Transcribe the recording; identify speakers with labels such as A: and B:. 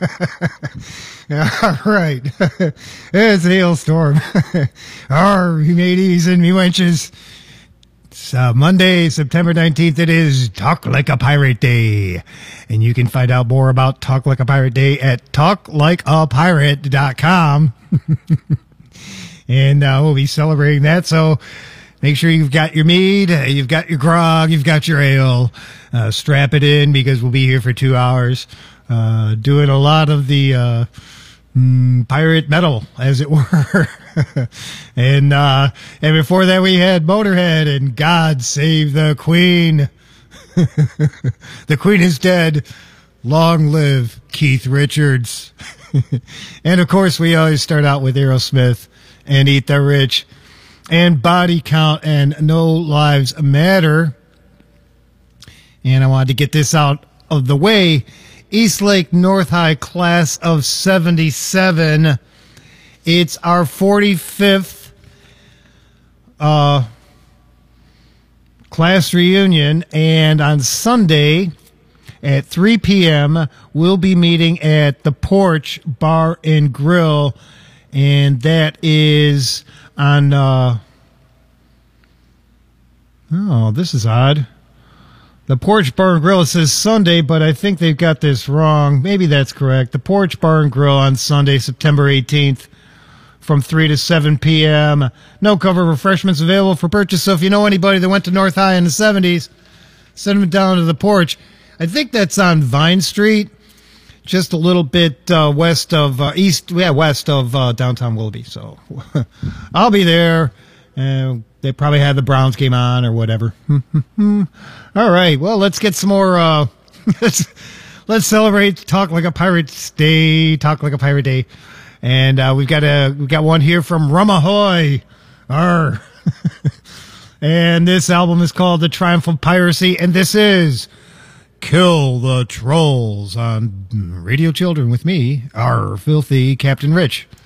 A: All right. It's a hailstorm. Me mateys and me wenches. It's Monday, September 19th. It is Talk Like a Pirate Day. And you can find out more about Talk Like a Pirate Day at talklikeapirate.com. And we'll be celebrating that. So make sure you've got your mead, you've got your grog, you've got your ale. Strap it in because we'll be here for 2 hours. Doing a lot of the pirate metal, as it were. and before that we had Motorhead and God Save the Queen. The Queen is dead. Long live Keith Richards. And of course we always start out with Aerosmith and Eat the Rich and Body Count and No Lives Matter. And I wanted to get this out of the way. Eastlake North High class of 77. It's our 45th class reunion, and on Sunday at 3 p.m. we'll be meeting at the Porch Bar and Grill, and that is on oh, this is odd. The Porch Bar and Grill, it says Sunday, but I think they've got this wrong. Maybe that's correct. The Porch Bar and Grill on Sunday, September 18th from 3 to 7 p.m. No cover refreshments available for purchase, so if you know anybody that went to North High in the 70s, send them down to the Porch. I think that's on Vine Street, just a little bit west of downtown Willoughby. So I'll be there. They probably had the Browns game on or whatever. All right. Well, let's get some more. Let's celebrate Talk Like a Pirate Day. Talk Like a Pirate Day, and we've got one here from Rum Ahoy. Arr. And this album is called The Triumph of Piracy, and this is Kill the Trolls on Radio Children with me, our filthy Captain Rich.